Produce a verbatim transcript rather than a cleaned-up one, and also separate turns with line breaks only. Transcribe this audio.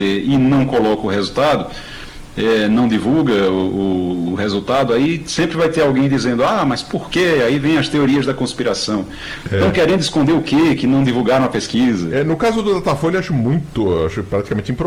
e não coloca o resultado, é, não divulga o, o resultado, aí sempre vai ter alguém dizendo, ah, mas por quê? Aí vem as teorias da conspiração. É. Estão querendo esconder o quê? Que não divulgaram a pesquisa.
É, no caso do Datafolha, acho muito, acho praticamente improvável.